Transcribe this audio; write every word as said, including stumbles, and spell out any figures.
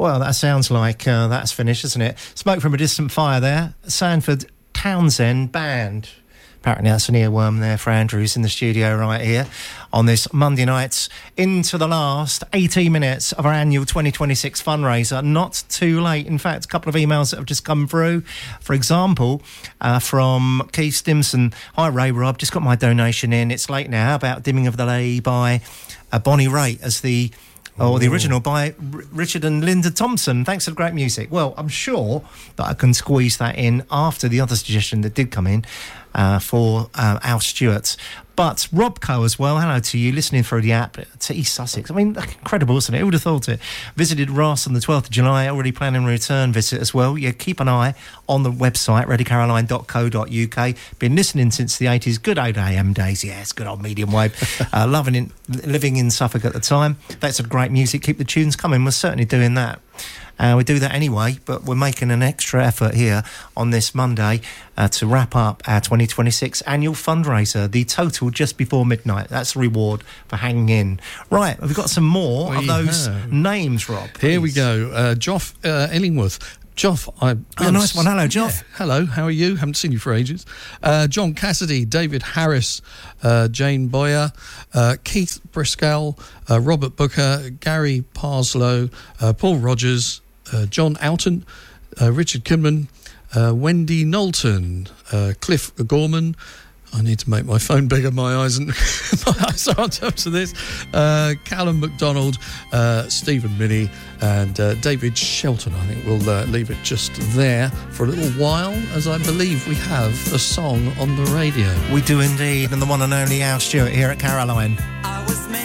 Well, that sounds like uh, that's finished, isn't it? Smoke from a Distant Fire there. Sanford Townsend Band. Apparently that's an earworm there for Andrews in the studio right here on this Monday night's into the last eighteen minutes of our annual twenty twenty-six fundraiser. Not too late. In fact, a couple of emails that have just come through. For example, uh, from Keith Stimson. Hi, Ray Rob. Just got my donation in. It's late now. How about Dimming of the Lay by uh, Bonnie Raitt as the... or the original by R- Richard and Linda Thompson. Thanks for the great music. Well, I'm sure that I can squeeze that in after the other suggestion that did come in uh, for uh, Al Stewart. But Robco as well, hello to you, listening through the app to East Sussex. I mean, incredible, isn't it? Who would have thought it? Visited Ross on the twelfth of July, already planning a return visit as well. Yeah, keep an eye on the website, ready caroline dot co dot uk. Been listening since the eighties, good old A M days, yes, good old medium wave. uh, loving it, living in Suffolk at the time. That's some great music, keep the tunes coming, we're certainly doing that. Uh, we do that anyway, but we're making an extra effort here on this Monday uh, to wrap up our twenty twenty-six annual fundraiser. The total just before midnight. That's the reward for hanging in. Right, we've got some more we of those have. names, Rob. Please. Here we go. Uh, Joff uh, Illingworth. Joff, I... Oh, nice one. Hello, Joff. Yeah. Hello, how are you? Haven't seen you for ages. Uh, John Cassidy, David Harris, uh, Jane Boyer, uh, Keith Briscoe, uh, Robert Booker, Gary Parslow, uh, Paul Rogers, uh, John Oughton, uh, Richard Kidman, uh, Wendy Knowlton, uh, Cliff Gorman. I need to make my phone bigger. My eyes and my eyes are on terms of this. Uh, Callum McDonald, uh, Stephen Minney, and uh, David Shelton. I think we'll uh, leave it just there for a little while, as I believe we have a song on the radio. We do indeed, and the one and only Al Stewart here at Caroline.